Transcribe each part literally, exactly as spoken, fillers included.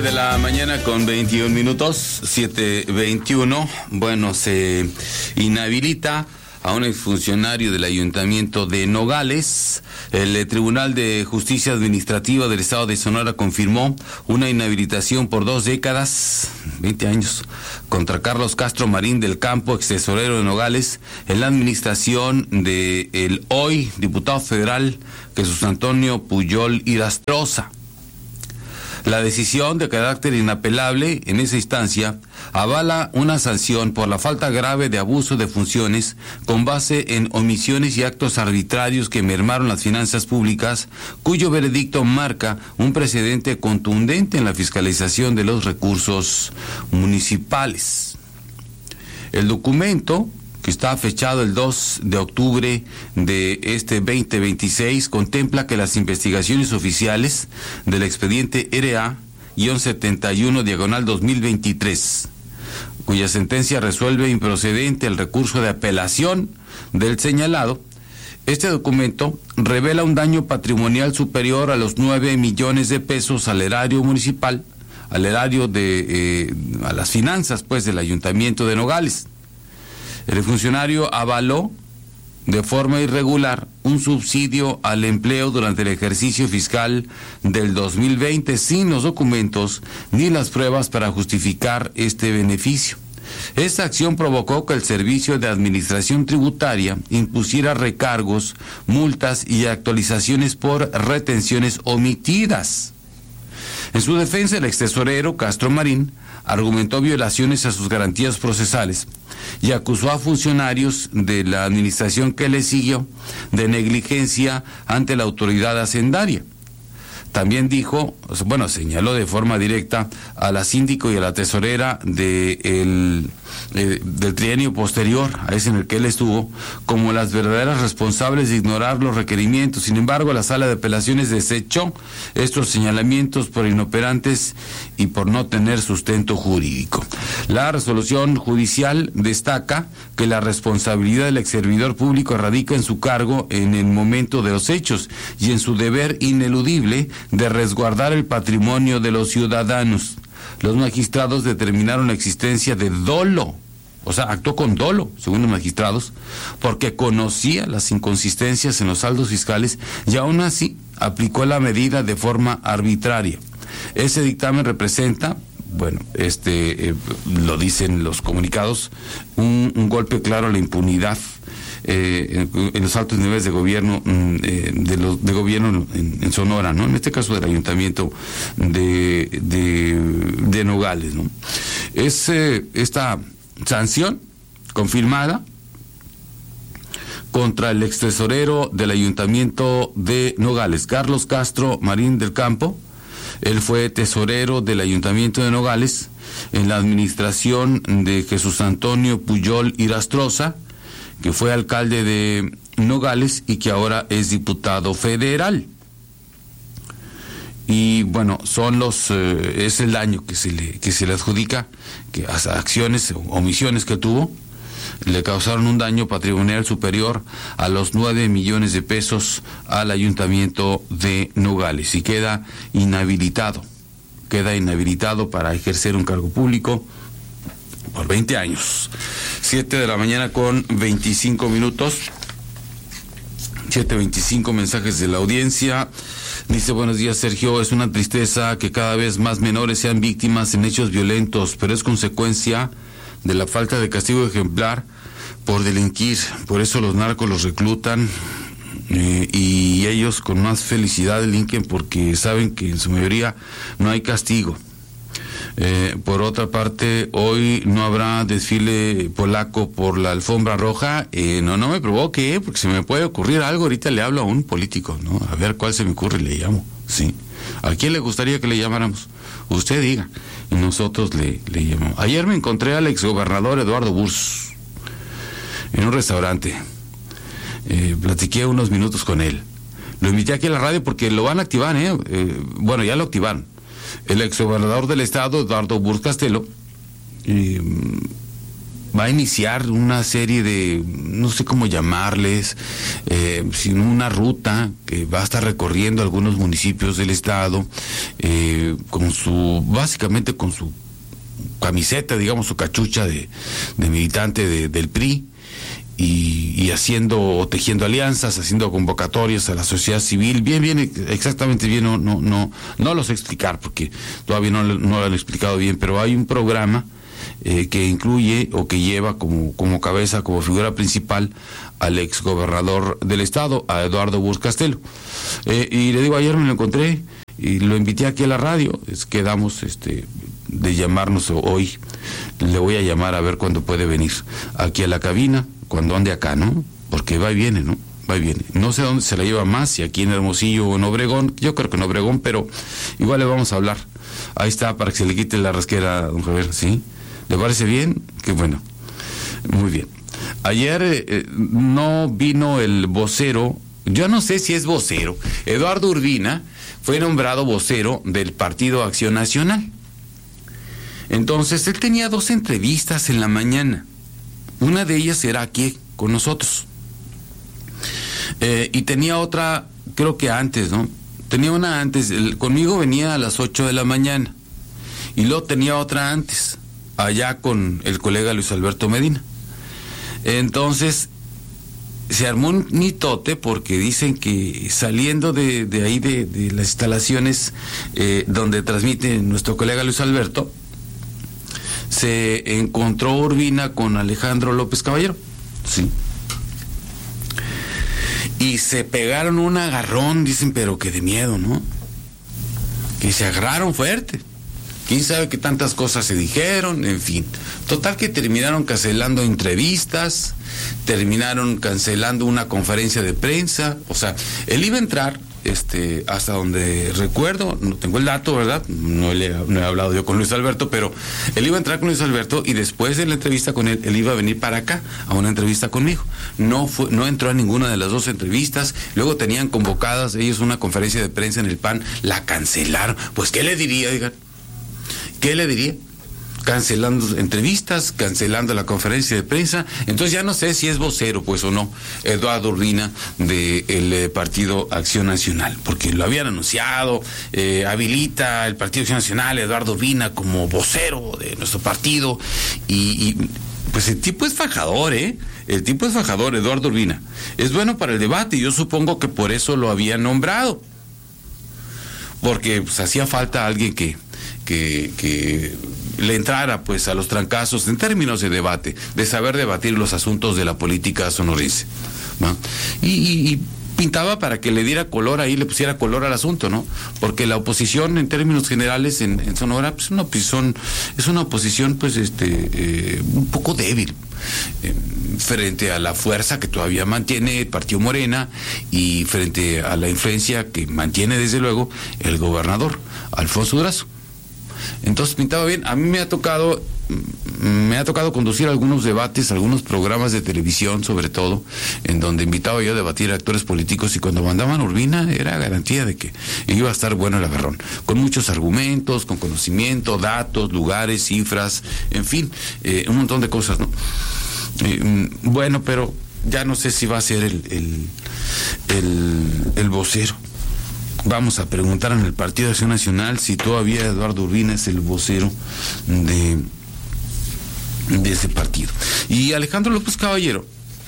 De la mañana con veintiún minutos, siete veintiuno. Bueno, se inhabilita a un exfuncionario del Ayuntamiento de Nogales. El eh, Tribunal de Justicia Administrativa del Estado de Sonora confirmó una inhabilitación por dos décadas, veinte años, contra Carlos Castro Marín del Campo, ex tesorero de Nogales, en la administración de el hoy diputado federal Jesús Antonio Pujol Irastroza. La decisión, de carácter inapelable en esa instancia, avala una sanción por la falta grave de abuso de funciones con base en omisiones y actos arbitrarios que mermaron las finanzas públicas, cuyo veredicto marca un precedente contundente en la fiscalización de los recursos municipales. El documento, que está fechado el dos de octubre de este veinte veintiséis, contempla que las investigaciones oficiales del expediente R A setenta y uno diagonal dos mil veintitrés, cuya sentencia resuelve improcedente el recurso de apelación del señalado. Este documento revela un daño patrimonial superior a los nueve millones de pesos al erario municipal, al erario de, eh, a las finanzas, pues, del Ayuntamiento de Nogales. El funcionario avaló de forma irregular un subsidio al empleo durante el ejercicio fiscal del dos mil veinte sin los documentos ni las pruebas para justificar este beneficio. Esta acción provocó que el Servicio de Administración Tributaria impusiera recargos, multas y actualizaciones por retenciones omitidas. En su defensa, el extesorero Castro Marín argumentó violaciones a sus garantías procesales y acusó a funcionarios de la administración que le siguió de negligencia ante la autoridad hacendaria. También dijo, bueno, señaló de forma directa a la síndico y a la tesorera de el, eh, del trienio posterior a ese en el que él estuvo como las verdaderas responsables de ignorar los requerimientos. Sin embargo, la sala de apelaciones desechó estos señalamientos por inoperantes y por no tener sustento jurídico. La resolución judicial destaca que la responsabilidad del exservidor público radica en su cargo en el momento de los hechos y en su deber ineludible de resguardar el patrimonio de los ciudadanos. Los magistrados determinaron la existencia de dolo, o sea, actuó con dolo, según los magistrados, porque conocía las inconsistencias en los saldos fiscales y aún así aplicó la medida de forma arbitraria. Ese dictamen representa, bueno, este eh, lo dicen los comunicados, un, un golpe claro a la impunidad Eh, en, en los altos niveles de gobierno eh, de, los, de gobierno en, en Sonora, ¿no? En este caso del Ayuntamiento de, de, de Nogales, ¿no? Es eh, esta sanción confirmada contra el extesorero del Ayuntamiento de Nogales, Carlos Castro Marín del Campo. Él fue tesorero del Ayuntamiento de Nogales en la administración de Jesús Antonio Pujol Irastroza, que fue alcalde de Nogales y que ahora es diputado federal. Y bueno, son los eh, es el daño que se le que se le adjudica, que hasta acciones o omisiones que tuvo le causaron un daño patrimonial superior a los nueve millones de pesos al Ayuntamiento de Nogales y queda inhabilitado, queda inhabilitado para ejercer un cargo público por veinte años. siete de la mañana con veinticinco minutos. siete veinticinco, mensajes de la audiencia. Dice, buenos días, Sergio, es una tristeza que cada vez más menores sean víctimas en hechos violentos, pero es consecuencia de la falta de castigo ejemplar por delinquir. Por eso los narcos los reclutan eh, y ellos con más felicidad delinquen porque saben que en su mayoría no hay castigo. Eh, por otra parte, hoy no habrá desfile polaco por la alfombra roja. Eh, no, no me provoque, eh, porque se me puede ocurrir algo. Ahorita le hablo a un político, ¿no? A ver cuál se me ocurre y le llamo, ¿sí? ¿A quién le gustaría que le llamáramos? Usted diga, y nosotros le, le llamamos. Ayer me encontré al exgobernador Eduardo Burz en un restaurante. Eh, platiqué unos minutos con él. Lo invité aquí a la radio porque lo van a activar, ¿eh? eh bueno, ya lo activaron. El exgobernador del estado, Eduardo Burz Castelo, eh, va a iniciar una serie de, no sé cómo llamarles, eh, sino una ruta que va a estar recorriendo algunos municipios del estado, eh, con su, básicamente con su camiseta, digamos, su cachucha de, de militante de, del P R I, y, y haciendo o tejiendo alianzas, haciendo convocatorias a la sociedad civil, bien, bien, exactamente bien, no, no, no, no los explicar porque todavía no, no lo han explicado bien, pero hay un programa eh, que incluye o que lleva como, como cabeza, como figura principal al exgobernador del estado, a Eduardo Burr Castelo. Eh, y le digo, ayer me lo encontré y lo invité aquí a la radio, es, quedamos este de llamarnos hoy, le voy a llamar a ver cuándo puede venir aquí a la cabina, cuando ande acá, ¿no? Porque va y viene, ¿no? Va y viene. No sé dónde se la lleva más, si aquí en Hermosillo o en Obregón, yo creo que en Obregón, pero igual le vamos a hablar. Ahí está, para que se le quite la rasquera, don Javier, ¿sí? ¿Le parece bien? Qué bueno. Muy bien. Ayer eh, no vino el vocero, yo no sé si es vocero, Eduardo Urbina fue nombrado vocero del Partido Acción Nacional. Entonces, él tenía dos entrevistas en la mañana. Una de ellas era aquí con nosotros. Eh, y tenía otra, creo que antes, ¿no? Tenía una antes, el, conmigo venía a las ocho de la mañana. Y luego tenía otra antes, allá con el colega Luis Alberto Medina. Entonces, se armó un mitote porque dicen que saliendo de, de ahí, de, de las instalaciones eh, donde transmite nuestro colega Luis Alberto, se encontró Urbina con Alejandro López Caballero, sí. Y se pegaron un agarrón, dicen, pero que de miedo, ¿no? Que se agarraron fuerte. Quién sabe qué tantas cosas se dijeron, en fin. Total que terminaron cancelando entrevistas, terminaron cancelando una conferencia de prensa. O sea, él iba a entrar, este, hasta donde recuerdo, no tengo el dato, ¿verdad? No, le, no he hablado yo con Luis Alberto, pero él iba a entrar con Luis Alberto y después de la entrevista con él, él iba a venir para acá a una entrevista conmigo. No fue, no entró a ninguna de las dos entrevistas. Luego tenían convocadas ellos una conferencia de prensa en el P A N, la cancelaron. Pues, ¿qué le diría, digan? ¿Qué le diría? Cancelando entrevistas, cancelando la conferencia de prensa. Entonces ya no sé si es vocero, pues, o no, Eduardo Urbina del eh, Partido Acción Nacional, porque lo habían anunciado, eh, habilita el Partido Acción Nacional Eduardo Urbina como vocero de nuestro partido, y, y pues el tipo es fajador, ¿eh? El tipo es fajador, Eduardo Urbina. Es bueno para el debate, y yo supongo que por eso lo habían nombrado, porque pues hacía falta alguien que Que, que le entrara pues a los trancazos en términos de debate, de saber debatir los asuntos de la política sonorense, ¿no? Y, y, y pintaba para que le diera color ahí, le pusiera color al asunto, ¿no? Porque la oposición en términos generales en, en Sonora pues una oposición, es una oposición pues este eh, un poco débil eh, frente a la fuerza que todavía mantiene el Partido Morena y frente a la influencia que mantiene desde luego el gobernador Alfonso Durazo. Entonces pintaba bien. A mí me ha tocado me ha tocado conducir algunos debates, algunos programas de televisión sobre todo, en donde invitaba yo a debatir a actores políticos, y cuando mandaban Urbina era garantía de que iba a estar bueno el agarrón, con muchos argumentos, con conocimiento, datos, lugares, cifras, en fin, eh, un montón de cosas, ¿no? Eh, bueno, pero ya no sé si va a ser el el, el, el vocero. Vamos a preguntar en el Partido de Acción Nacional si todavía Eduardo Urbina es el vocero de, de ese partido. Y Alejandro López Caballero,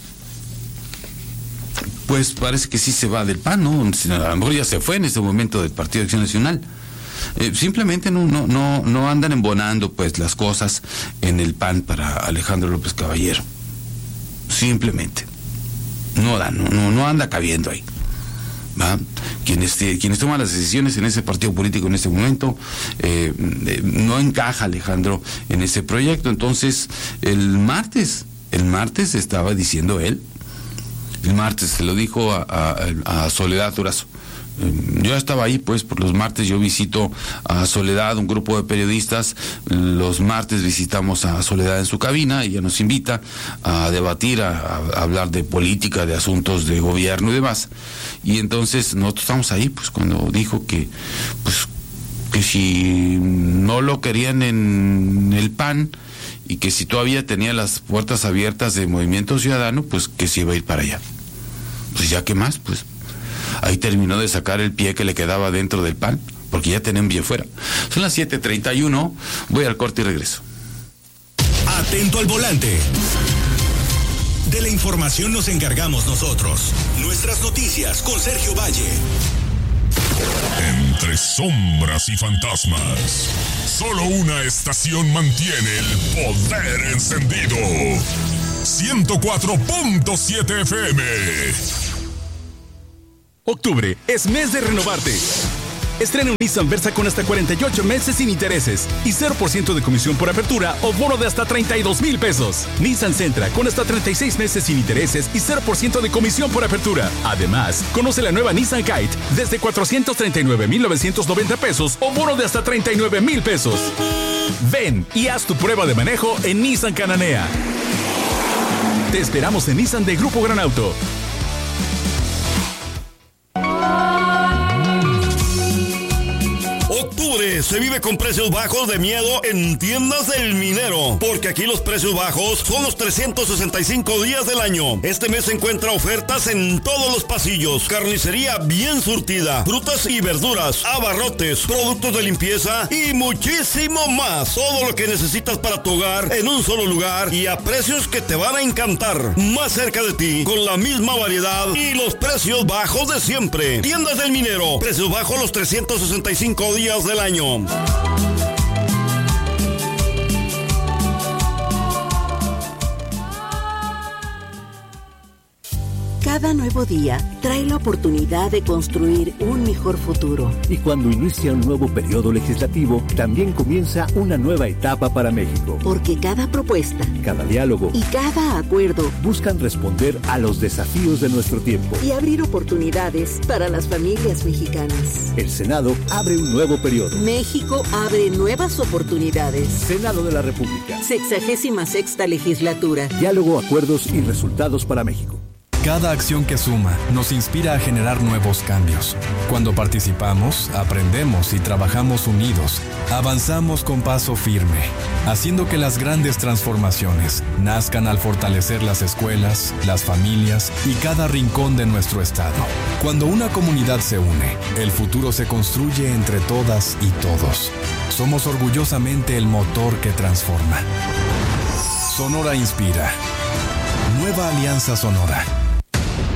pues parece que sí se va del P A N, ¿no? A lo mejor ya se fue en este momento del Partido de Acción Nacional. Eh, simplemente no, no, no, no andan embonando pues las cosas en el P A N para Alejandro López Caballero. Simplemente. No da, no, no, no anda cabiendo ahí. ¿Va? Quienes, eh, quienes toman las decisiones en ese partido político en este momento, eh, eh, no encaja Alejandro en ese proyecto. Entonces, el martes, el martes estaba diciendo él, el martes se lo dijo a, a, a Soledad Durazo. Yo estaba ahí, pues, por los martes yo visito a Soledad, un grupo de periodistas. Los martes visitamos a Soledad en su cabina, ella nos invita a debatir, a, a hablar de política, de asuntos de gobierno y demás. Y entonces nosotros estamos ahí, pues, cuando dijo que, pues, que si no lo querían en el P A N y que si todavía tenía las puertas abiertas de Movimiento Ciudadano, pues que se iba a ir para allá. Pues ya, ¿qué más? Pues ahí terminó de sacar el pie que le quedaba dentro del P A N, porque ya tenía un pie fuera. Son las siete treinta y uno, voy al corte y regreso. Atento al volante. De la información nos encargamos nosotros. Nuestras noticias con Sergio Valle. Entre sombras y fantasmas, solo una estación mantiene el poder encendido. ciento cuatro punto siete F M. Octubre es mes de renovarte. Estrena un Nissan Versa con hasta cuarenta y ocho meses sin intereses y cero por ciento de comisión por apertura o bono de hasta treinta y dos mil pesos. Nissan Sentra con hasta treinta y seis meses sin intereses y cero por ciento de comisión por apertura. Además, conoce la nueva Nissan Kite desde cuatrocientos treinta y nueve mil novecientos noventa pesos o bono de hasta treinta y nueve mil pesos. Ven y haz tu prueba de manejo en Nissan Cananea. Te esperamos en Nissan de Grupo Gran Auto. Octubre se vive con precios bajos de miedo en Tiendas del Minero, porque aquí los precios bajos son los trescientos sesenta y cinco días del año. Este mes se encuentra ofertas en todos los pasillos, carnicería bien surtida, frutas y verduras, abarrotes, productos de limpieza y muchísimo más. Todo lo que necesitas para tu hogar en un solo lugar y a precios que te van a encantar. Más cerca de ti, con la misma variedad y los precios bajos de siempre. Tiendas del Minero, precios bajos los trescientos sesenta y cinco días del año. Cada nuevo día trae la oportunidad de construir un mejor futuro. Y cuando inicia un nuevo periodo legislativo, también comienza una nueva etapa para México. Porque cada propuesta, cada diálogo y cada acuerdo buscan responder a los desafíos de nuestro tiempo y abrir oportunidades para las familias mexicanas. El Senado abre un nuevo periodo. México abre nuevas oportunidades. Senado de la República. Sexagésima sexta legislatura. Diálogo, acuerdos y resultados para México. Cada acción que suma nos inspira a generar nuevos cambios. Cuando participamos, aprendemos y trabajamos unidos, avanzamos con paso firme, haciendo que las grandes transformaciones nazcan al fortalecer las escuelas, las familias y cada rincón de nuestro estado. Cuando una comunidad se une, el futuro se construye entre todas y todos. Somos orgullosamente el motor que transforma. Sonora inspira. Nueva Alianza Sonora.